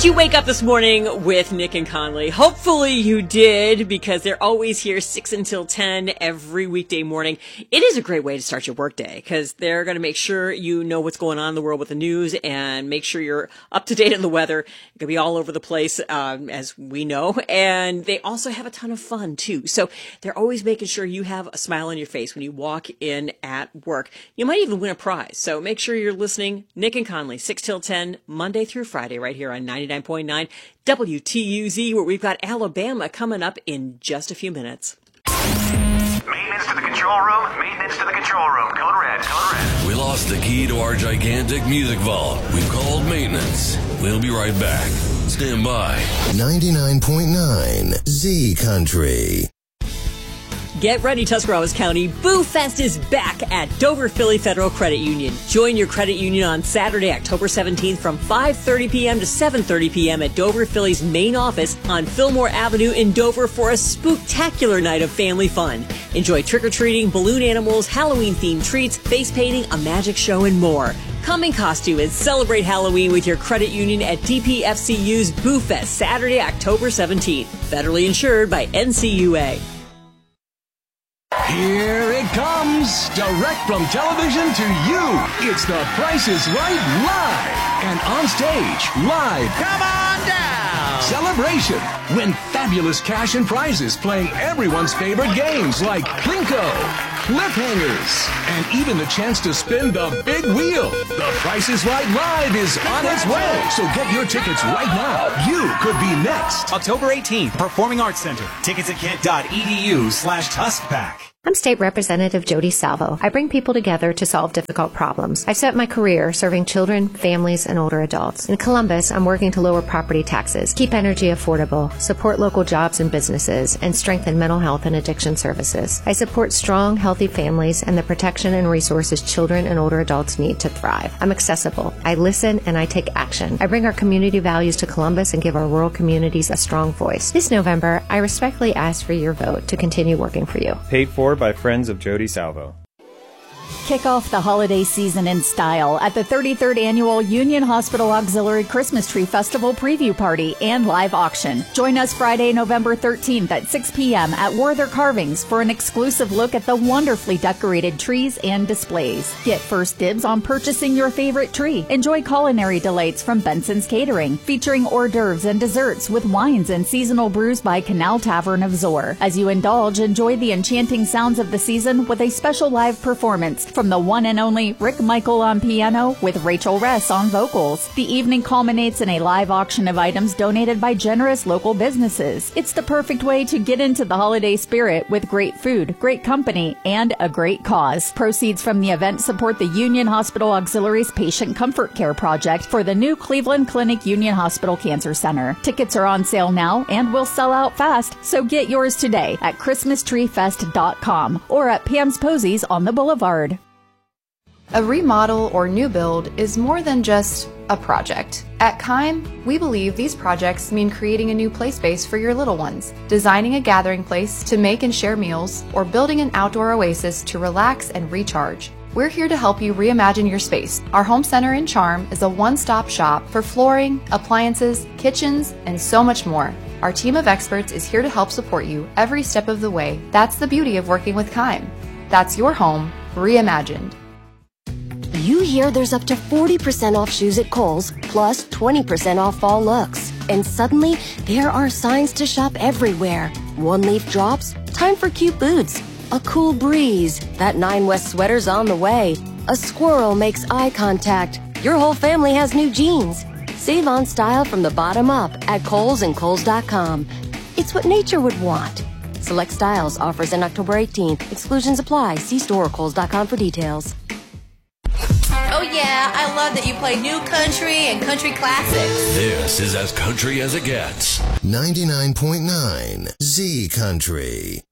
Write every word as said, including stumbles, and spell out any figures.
you wake up this morning with Nick and Conley? Hopefully you did, because they're always here six until ten every weekday morning. It is a great way to start your workday, because they're going to make sure you know what's going on in the world with the news and make sure you're up to date on the weather. It could be all over the place, um, as we know. And they also have a ton of fun, too. So they're always making sure you have a smile on your face when you walk in at work. You might even win a prize. So make sure you're listening. Nick and Conley, six till ten, Monday through Friday, right here on ninety-nine point nine W T U Z, where we've got Alabama coming up in just a few minutes. Maintenance to the control room. Maintenance to the control room. Code red. Code red. We lost the key to our gigantic music vault. We've called maintenance. We'll be right back. Stand by. ninety-nine point nine Z Country. Get ready, Tuscarawas County. Boo Fest is back at Dover Philly Federal Credit Union. Join your credit union on Saturday, October seventeenth from five thirty p.m. to seven thirty p.m. at Dover Philly's main office on Fillmore Avenue in Dover for a spooktacular night of family fun. Enjoy trick-or-treating, balloon animals, Halloween-themed treats, face painting, a magic show, and more. Come in costume and celebrate Halloween with your credit union at D P F C U's Boo Fest, Saturday, October seventeenth. Federally insured by N C U A. Here it comes, direct from television to you. It's The Price is Right Live. And on stage, live. Come on down. Celebration. Win fabulous cash and prizes playing everyone's favorite games like Plinko, Cliffhangers, and even the chance to spin the big wheel. The Price is Right Live is on its way. So get your tickets right now. You could be next. October eighteenth, Performing Arts Center. Tickets at kent.edu slash TuskPack. I'm State Representative Jody Salvo. I bring people together to solve difficult problems. I've spent my career serving children, families, and older adults. In Columbus, I'm working to lower property taxes, keep energy affordable, support local jobs and businesses, and strengthen mental health and addiction services. I support strong, healthy families and the protection and resources children and older adults need to thrive. I'm accessible. I listen and I take action. I bring our community values to Columbus and give our rural communities a strong voice. This November, I respectfully ask for your vote to continue working for you. Paid for by friends of Jody Salvo. Kick off the holiday season in style at the thirty-third Annual Union Hospital Auxiliary Christmas Tree Festival Preview Party and Live Auction. Join us Friday, November thirteenth at six p.m. at Werther Carvings for an exclusive look at the wonderfully decorated trees and displays. Get first dibs on purchasing your favorite tree. Enjoy culinary delights from Benson's Catering, featuring hors d'oeuvres and desserts with wines and seasonal brews by Canal Tavern of Zor. As you indulge, enjoy the enchanting sounds of the season with a special live performance from the one and only Rick Michael on piano with Rachel Ress on vocals. The evening culminates in a live auction of items donated by generous local businesses. It's the perfect way to get into the holiday spirit with great food, great company, and a great cause. Proceeds from the event support the Union Hospital Auxiliary's Patient Comfort Care Project for the new Cleveland Clinic Union Hospital Cancer Center. Tickets are on sale now and will sell out fast, so get yours today at christmas tree fest dot com or at Pam's Posies on the Boulevard. A remodel or new build is more than just a project. At Kime, we believe these projects mean creating a new play space for your little ones, designing a gathering place to make and share meals, or building an outdoor oasis to relax and recharge. We're here to help you reimagine your space. Our home center in Charm is a one-stop shop for flooring, appliances, kitchens, and so much more. Our team of experts is here to help support you every step of the way. That's the beauty of working with Kime. That's your home reimagined. You hear there's up to forty percent off shoes at Kohl's, plus twenty percent off fall looks. And suddenly, there are signs to shop everywhere. One leaf drops, time for cute boots. A cool breeze, that Nine West sweater's on the way. A squirrel makes eye contact. Your whole family has new jeans. Save on style from the bottom up at Kohl's and Kohl's dot com. It's what nature would want. Select styles, offers in October eighteenth. Exclusions apply. See store or Kohl's dot com for details. Oh yeah, I love that you play new country and country classics. This is as country as it gets. ninety-nine point nine Z Country.